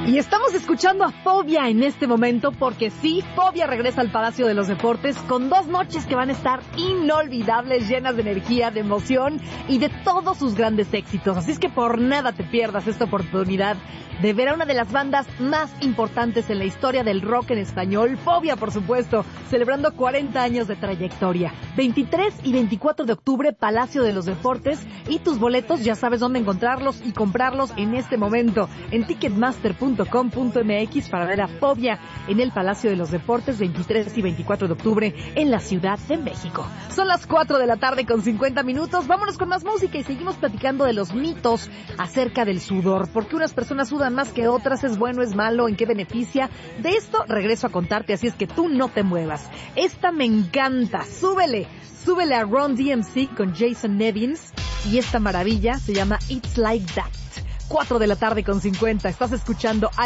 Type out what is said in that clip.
Y estamos escuchando a Fobia en este momento porque sí, Fobia regresa al Palacio de los Deportes con 2 noches que van a estar inolvidables, llenas de energía, de emoción y de todos sus grandes éxitos. Así es que por nada te pierdas esta oportunidad de ver a una de las bandas más importantes en la historia del rock en español, Fobia, por supuesto, celebrando 40 años de trayectoria. 23 y 24 de octubre, Palacio de los Deportes, y tus boletos ya sabes dónde encontrarlos y comprarlos en este momento en ticketmaster.com.mx para ver a Fobia en el Palacio de los Deportes 23 y 24 de octubre en la Ciudad de México. Son las 4 de la tarde con 50 minutos. Vámonos con más música y seguimos platicando de los mitos acerca del sudor. ¿Por qué unas personas sudan más que otras? ¿Es bueno, es malo? ¿En qué beneficia? De esto regreso a contarte, así es que tú no te muevas. Esta me encanta. Súbele a Run DMC con Jason Nevins y esta maravilla se llama It's Like That. 4 de la tarde con 50. Estás escuchando